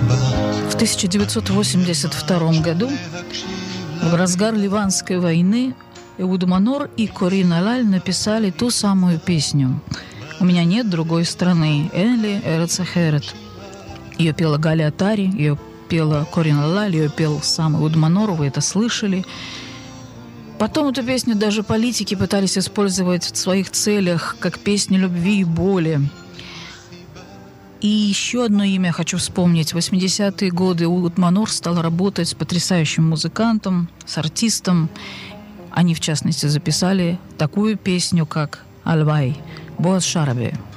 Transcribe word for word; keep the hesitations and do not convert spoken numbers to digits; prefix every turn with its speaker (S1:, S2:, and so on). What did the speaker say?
S1: В тысяча девятьсот восемьдесят втором году, в разгар Ливанской войны, Эуд Манор и Корин Алаль написали ту самую песню «У меня нет другой страны» «Энли Эрец Ахерет». Ее пела Галя Атари, ее пела Корин Алаль, ее пел сам Эуд Манор, вы это слышали. Потом эту песню даже политики пытались использовать в своих целях, как песню любви и боли. И еще одно имя я хочу вспомнить. В восьмидесятые годы Эуд Манор стал работать с потрясающим музыкантом, с артистом. Они, в частности, записали такую песню, как «Альвай» Боаз Шараби.